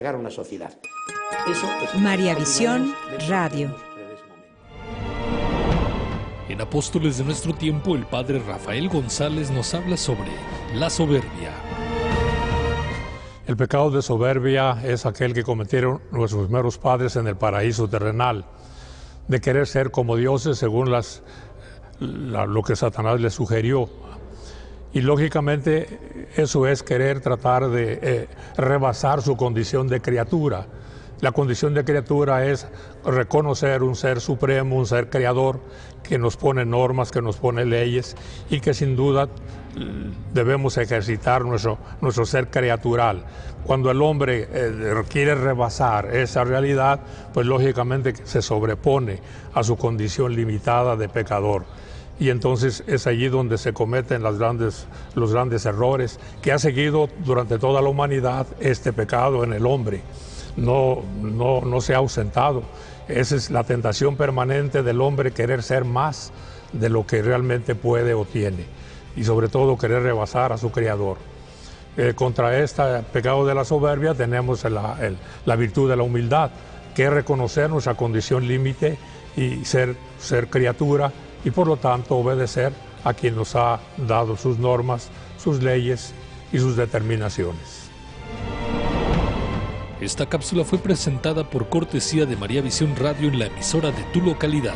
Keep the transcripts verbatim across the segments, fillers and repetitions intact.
a una sociedad. Eso es María Visión Radio. En Apóstoles de nuestro tiempo, el padre Rafael González nos habla sobre la soberbia. El pecado de soberbia es aquel que cometieron nuestros primeros padres en el paraíso terrenal, de querer ser como dioses según las, la, lo que Satanás les sugirió. Y lógicamente eso es querer tratar de eh, rebasar su condición de criatura. La condición de criatura es reconocer un ser supremo, un ser creador, que nos pone normas, que nos pone leyes y que sin duda debemos ejercitar nuestro, nuestro ser criatural. Cuando el hombre eh, quiere rebasar esa realidad, pues lógicamente se sobrepone a su condición limitada de pecador. Y entonces es allí donde se cometen las grandes, los grandes errores que ha seguido durante toda la humanidad este pecado en el hombre. No, no, no se ha ausentado. Esa es la tentación permanente del hombre, querer ser más de lo que realmente puede o tiene. Y sobre todo querer rebasar a su Creador. Eh, contra este pecado de la soberbia tenemos la, el, la virtud de la humildad, que es reconocer nuestra condición límite y ser, ser criatura, y por lo tanto obedecer a quien nos ha dado sus normas, sus leyes y sus determinaciones. Esta cápsula fue presentada por cortesía de María Visión Radio en la emisora de tu localidad.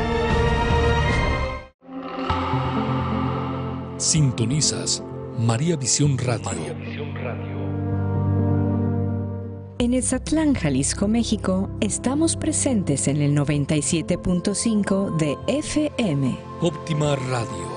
Sintonizas María Visión Radio. María Visión Radio. En Etzatlán, Jalisco, México, estamos presentes en el noventa y siete punto cinco de F M. Óptima Radio.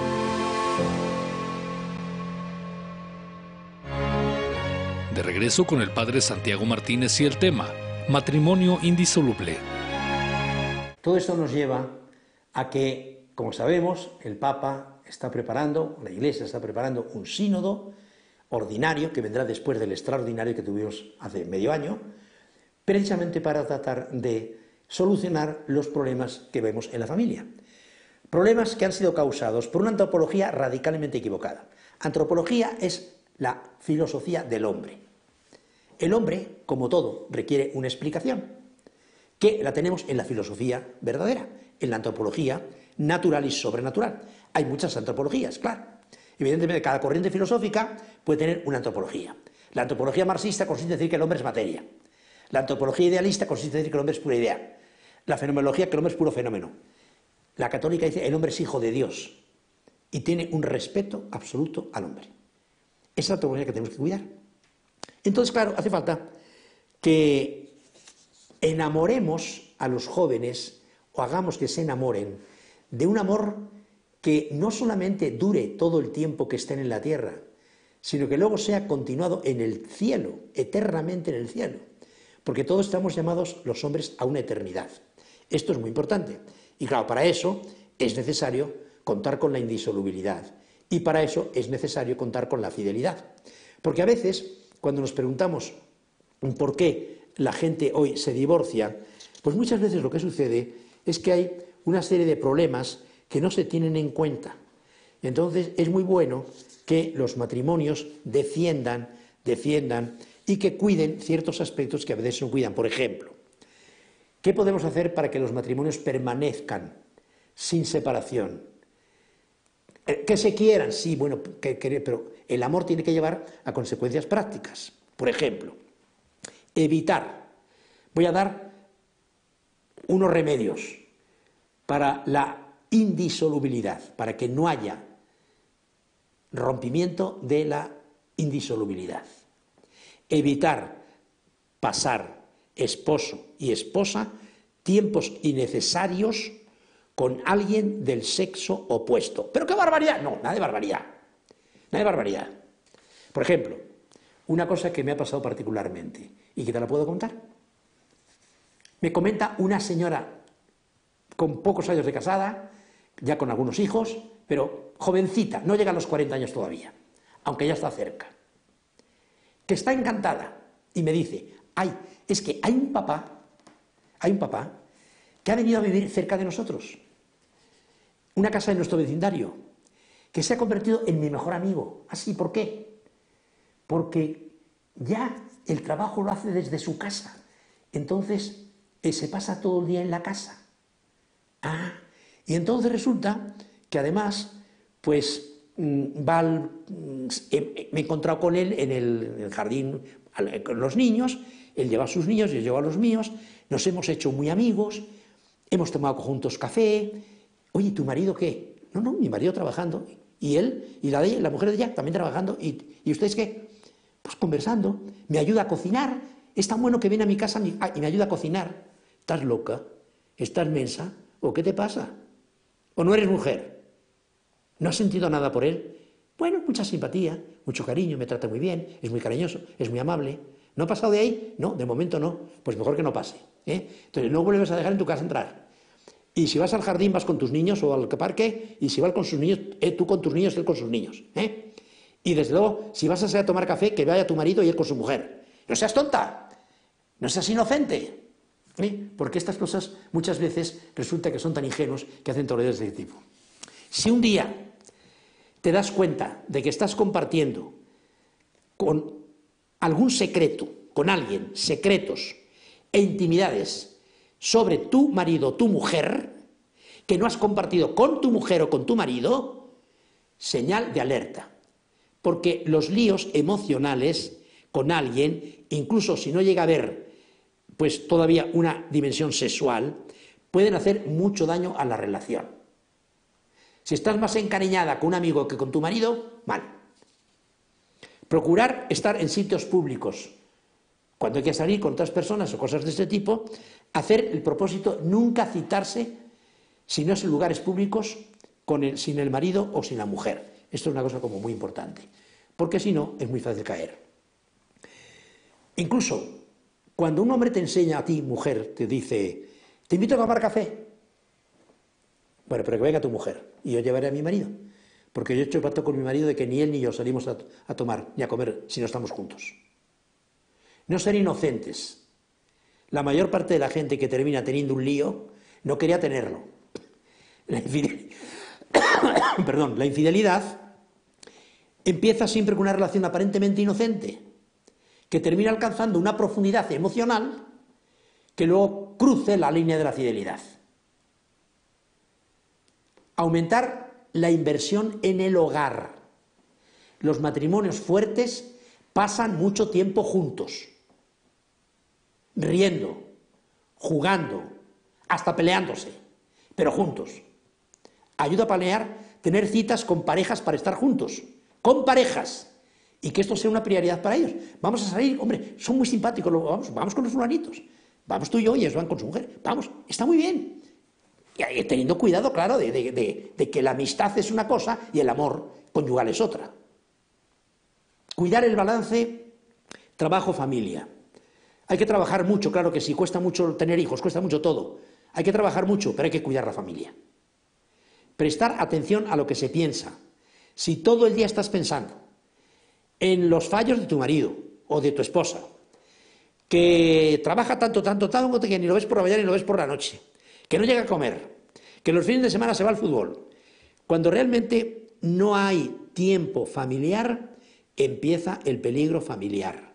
De regreso con el padre Santiago Martínez y el tema matrimonio indisoluble. Todo esto nos lleva a que, como sabemos, el Papa está preparando, la Iglesia está preparando un sínodo ordinario que vendrá después del extraordinario que tuvimos hace medio año, precisamente para tratar de solucionar los problemas que vemos en la familia. Problemas que han sido causados por una antropología radicalmente equivocada. Antropología es la filosofía del hombre. El hombre, como todo, requiere una explicación, que la tenemos en la filosofía verdadera, en la antropología natural y sobrenatural. Hay muchas antropologías, claro. Evidentemente, cada corriente filosófica puede tener una antropología. La antropología marxista consiste en decir que el hombre es materia. La antropología idealista consiste en decir que el hombre es pura idea. La fenomenología, que el hombre es puro fenómeno. La católica dice que el hombre es hijo de Dios y tiene un respeto absoluto al hombre. Esa es la antropología que tenemos que cuidar. Entonces, claro, hace falta que enamoremos a los jóvenes o hagamos que se enamoren de un amor que no solamente dure todo el tiempo que estén en la tierra, sino que luego sea continuado en el cielo, eternamente en el cielo. Porque todos estamos llamados, los hombres, a una eternidad. Esto es muy importante. Y claro, para eso es necesario contar con la indisolubilidad. Y para eso es necesario contar con la fidelidad. Porque a veces, cuando nos preguntamos por qué la gente hoy se divorcia, pues muchas veces lo que sucede es que hay una serie de problemas que no se tienen en cuenta. Entonces es muy bueno que los matrimonios defiendan, defiendan y que cuiden ciertos aspectos que a veces no cuidan. Por ejemplo, ¿qué podemos hacer para que los matrimonios permanezcan sin separación? Que se quieran, sí, bueno, que, que, pero el amor tiene que llevar a consecuencias prácticas. Por ejemplo, evitar. Voy a dar unos remedios para la indisolubilidad, para que no haya rompimiento de la indisolubilidad. Evitar pasar esposo y esposa tiempos innecesarios con alguien del sexo opuesto. ¿Pero qué barbaridad? No, nada de barbaridad. Nada de barbaridad. Por ejemplo, una cosa que me ha pasado particularmente y que te la puedo contar. Me comenta una señora con pocos años de casada, ya con algunos hijos, pero jovencita, no llega a los cuarenta años todavía, aunque ya está cerca, que está encantada y me dice, ay, es que hay un papá, hay un papá que ha venido a vivir cerca de nosotros, una casa de nuestro vecindario, que se ha convertido en mi mejor amigo. ¿Así? ¿Por qué? Porque ya el trabajo lo hace desde su casa. Entonces, eh, se pasa todo el día en la casa. Ah, y entonces resulta que además, pues, mmm, va al, mmm, eh, me he encontrado con él en el, en el jardín al, con los niños, él lleva a sus niños, yo llevo a los míos, nos hemos hecho muy amigos, hemos tomado juntos café. Oye, ¿tu marido qué? No, no, mi marido trabajando, y él, y la, de, la mujer de ella también trabajando, y, ¿y ustedes qué? Pues conversando, me ayuda a cocinar, es tan bueno que viene a mi casa y me ayuda a cocinar. ¿Estás loca? ¿Estás mensa? ¿O qué te pasa? ¿O no eres mujer? ¿No has sentido nada por él? Bueno, mucha simpatía, mucho cariño, me trata muy bien, es muy cariñoso, es muy amable. ¿No ha pasado de ahí? No, de momento no, pues mejor que no pase, ¿eh? Entonces no vuelves a dejar en tu casa entrar. Y si vas al jardín vas con tus niños o al parque, y si vas con sus niños, eh, tú con tus niños, él con sus niños, ¿eh? Y desde luego, si vas a salir a tomar café, que vaya tu marido y él con su mujer. No seas tonta, no seas inocente, ¿eh? Porque estas cosas muchas veces resulta que son tan ingenuos que hacen tonterías de ese tipo. Si un día te das cuenta de que estás compartiendo con algún secreto, con alguien, secretos e intimidades sobre tu marido o tu mujer, que no has compartido con tu mujer o con tu marido, señal de alerta. Porque los líos emocionales con alguien, incluso si no llega a haber pues todavía una dimensión sexual, pueden hacer mucho daño a la relación. Si estás más encariñada con un amigo que con tu marido, mal. Procurar estar en sitios públicos. Cuando hay que salir con otras personas o cosas de este tipo, hacer el propósito nunca citarse, si no es en lugares públicos, con el, sin el marido o sin la mujer. Esto es una cosa como muy importante, porque si no es muy fácil caer. Incluso cuando un hombre te enseña a ti, mujer, te dice, te invito a tomar café. Bueno, pero que venga tu mujer y yo llevaré a mi marido, porque yo he hecho pacto con mi marido de que ni él ni yo salimos a, a tomar ni a comer si no estamos juntos. No ser inocentes. La mayor parte de la gente que termina teniendo un lío no quería tenerlo. La infidelidad, perdón, la infidelidad empieza siempre con una relación aparentemente inocente, que termina alcanzando una profundidad emocional que luego cruce la línea de la fidelidad. Aumentar la inversión en el hogar. Los matrimonios fuertes pasan mucho tiempo juntos, riendo, jugando, hasta peleándose, pero juntos. Ayuda a planear tener citas con parejas para estar juntos, con parejas, y que esto sea una prioridad para ellos. Vamos a salir, hombre, son muy simpáticos, vamos, vamos con los fulanitos, vamos tú y yo y ellos van con su mujer, vamos, está muy bien. Y teniendo cuidado, claro, de, de, de, de que la amistad es una cosa y el amor conyugal es otra. Cuidar el balance trabajo-familia. Hay que trabajar mucho, claro que sí, cuesta mucho tener hijos, cuesta mucho todo. Hay que trabajar mucho, pero hay que cuidar la familia. Prestar atención a lo que se piensa. Si todo el día estás pensando en los fallos de tu marido o de tu esposa, que trabaja tanto, tanto, tanto, que ni lo ves por la mañana ni lo ves por la noche, que no llega a comer, que los fines de semana se va al fútbol, cuando realmente no hay tiempo familiar, empieza el peligro familiar.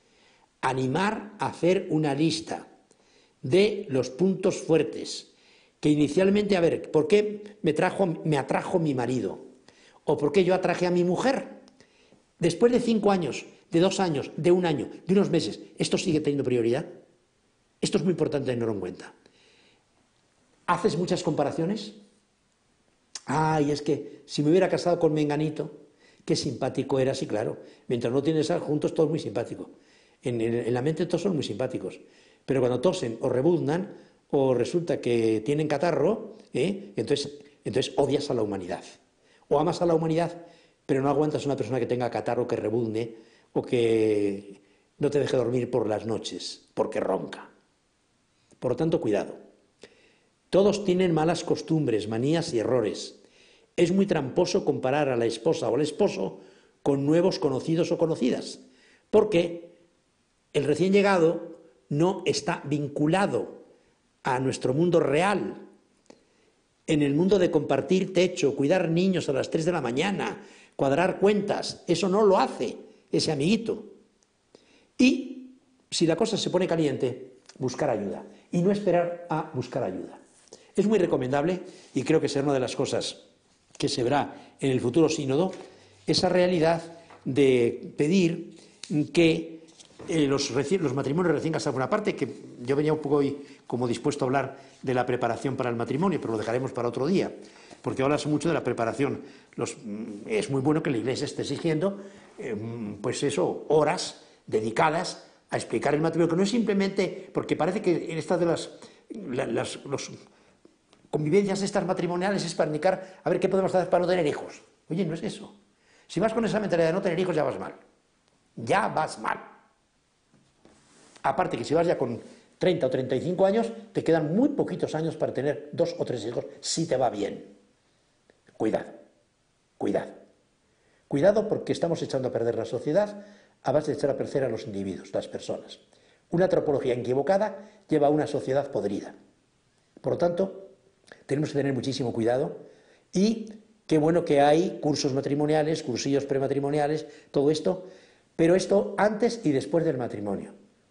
Animar a hacer una lista de los puntos fuertes, que inicialmente, a ver, ¿por qué me, trajo, me atrajo mi marido? ¿O por qué yo atraje a mi mujer? Después de cinco años, de dos años, de un año, de unos meses, ¿esto sigue teniendo prioridad? Esto es muy importante tenerlo en cuenta. ¿Haces muchas comparaciones? Ay, es que si me hubiera casado con Menganito, qué simpático era, sí, claro. Mientras no tienes juntos, todo es muy simpático. En, en, en la mente todos son muy simpáticos. Pero cuando tosen o rebuznan, o resulta que tienen catarro, ¿eh? entonces, entonces odias a la humanidad. O amas a la humanidad, pero no aguantas a una persona que tenga catarro, que rebuzne, o que no te deje dormir por las noches, porque ronca. Por lo tanto, cuidado. Todos tienen malas costumbres, manías y errores. Es muy tramposo comparar a la esposa o al esposo con nuevos conocidos o conocidas, porque el recién llegado no está vinculado a nuestro mundo real. En el mundo de compartir techo, cuidar niños a las tres de la mañana, cuadrar cuentas, eso no lo hace ese amiguito. Y si la cosa se pone caliente, buscar ayuda y no esperar a buscar ayuda. Es muy recomendable, y creo que será una de las cosas que se verá en el futuro sínodo, esa realidad de pedir que eh, los, los matrimonios recién casados, una parte que yo venía un poco hoy como dispuesto a hablar de la preparación para el matrimonio, pero lo dejaremos para otro día, porque hablas mucho de la preparación. Los, es muy bueno que la Iglesia esté exigiendo, eh, pues eso, horas dedicadas a explicar el matrimonio, que no es simplemente, porque parece que en estas de las, las, las los convivencias estas matrimoniales es para indicar a ver qué podemos hacer para no tener hijos. Oye, no es eso. Si vas con esa mentalidad de no tener hijos, ya vas mal. Ya vas mal. Aparte que si vas ya con treinta o treinta y cinco años, te quedan muy poquitos años para tener dos o tres hijos, si te va bien. Cuidado, cuidado. Cuidado porque estamos echando a perder la sociedad a base de echar a perder a los individuos, las personas. Una antropología equivocada lleva a una sociedad podrida. Por lo tanto, tenemos que tener muchísimo cuidado y qué bueno que hay cursos matrimoniales, cursillos prematrimoniales, todo esto, pero esto antes y después del matrimonio.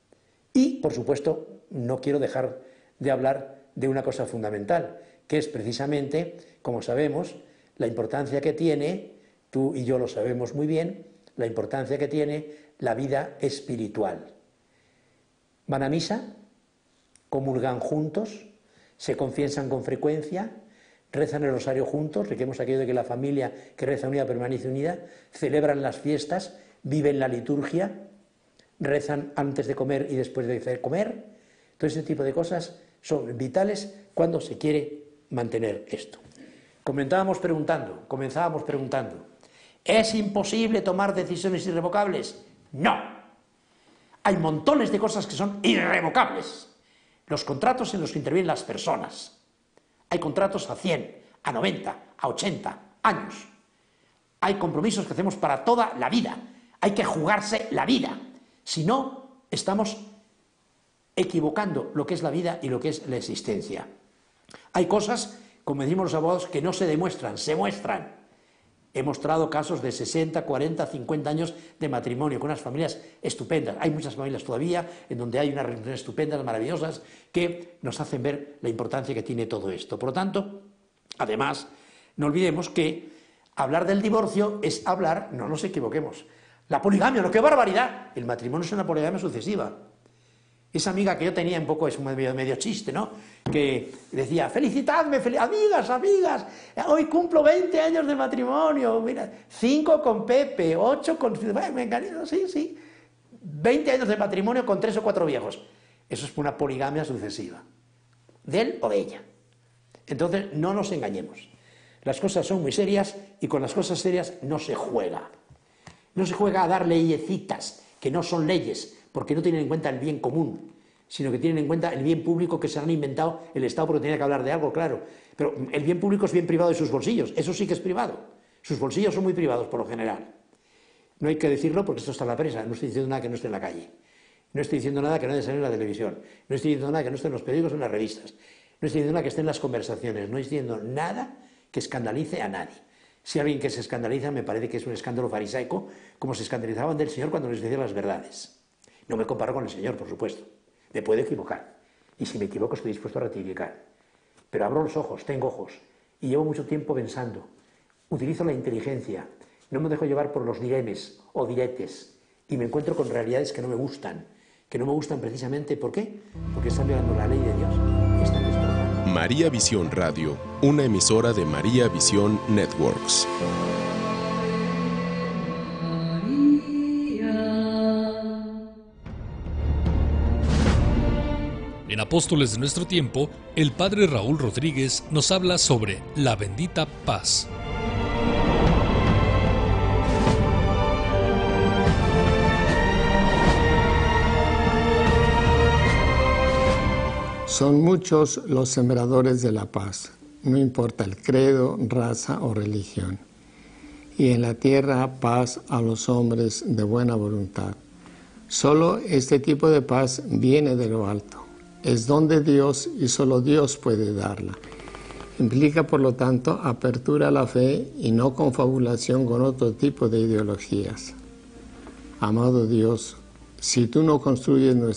Y, por supuesto, no quiero dejar de hablar de una cosa fundamental, que es precisamente, como sabemos, la importancia que tiene, tú y yo lo sabemos muy bien, la importancia que tiene la vida espiritual. Van a misa, comulgan juntos, se confiesan con frecuencia, rezan el rosario juntos, requemos aquello de que la familia que reza unida permanece unida, celebran las fiestas, viven la liturgia, rezan antes de comer y después de comer. Todo ese tipo de cosas son vitales cuando se quiere mantener esto. Comentábamos preguntando, comenzábamos preguntando, ¿es imposible tomar decisiones irrevocables? No. Hay montones de cosas que son irrevocables. Los contratos en los que intervienen las personas. Hay contratos a cien, a noventa, a ochenta años. Hay compromisos que hacemos para toda la vida. Hay que jugarse la vida. Si no, estamos equivocando lo que es la vida y lo que es la existencia. Hay cosas, como decimos los abogados, que no se demuestran, se muestran. He mostrado casos de sesenta, cuarenta, cincuenta años de matrimonio con unas familias estupendas. Hay muchas familias todavía en donde hay unas relaciones estupendas, maravillosas, que nos hacen ver la importancia que tiene todo esto. Por lo tanto, además, no olvidemos que hablar del divorcio es hablar, no nos equivoquemos, la poligamia, ¡no, qué barbaridad! El matrimonio es una poligamia sucesiva. Esa amiga que yo tenía un poco, es un medio, medio chiste, ¿no? Que decía, felicitadme, fel amigas, amigas, hoy cumplo veinte años de matrimonio, mira, cinco con Pepe, ocho con... Bueno, me engañé, sí, sí, veinte años de matrimonio con tres o cuatro viejos. Eso es una poligamia sucesiva, de él o de ella. Entonces, no nos engañemos. Las cosas son muy serias y con las cosas serias no se juega. No se juega a dar leyecitas, que no son leyes, porque no tienen en cuenta el bien común, sino que tienen en cuenta el bien público que se han inventado el Estado porque tenía que hablar de algo, claro. Pero el bien público es bien privado de sus bolsillos, eso sí que es privado. Sus bolsillos son muy privados por lo general. No hay que decirlo porque esto está en la prensa, no estoy diciendo nada que no esté en la calle. No estoy diciendo nada que no haya salido en la televisión. No estoy diciendo nada que no esté en los periódicos o en las revistas. No estoy diciendo nada que esté en las conversaciones. No estoy diciendo nada que escandalice a nadie. Si alguien que se escandaliza, me parece que es un escándalo farisaico, como se escandalizaban del Señor cuando les decía las verdades. No me comparo con el Señor, por supuesto. Me puedo equivocar. Y si me equivoco, estoy dispuesto a rectificar. Pero abro los ojos, tengo ojos. Y llevo mucho tiempo pensando. Utilizo la inteligencia. No me dejo llevar por los diremes o diretes. Y me encuentro con realidades que no me gustan. Que no me gustan precisamente, ¿por qué? Porque están violando la ley de Dios. Y están destrozando. María Visión Radio, una emisora de María Visión Networks. En Apóstoles de nuestro tiempo, el padre Raúl Rodríguez nos habla sobre la bendita paz. Son muchos los sembradores de la paz, no importa el credo, raza o religión. Y en la tierra paz a los hombres de buena voluntad. Solo este tipo de paz viene de lo alto. Es don de Dios y solo Dios puede darla. Implica, por lo tanto, apertura a la fe y no confabulación con otro tipo de ideologías. Amado Dios, si tú no construyes nuestra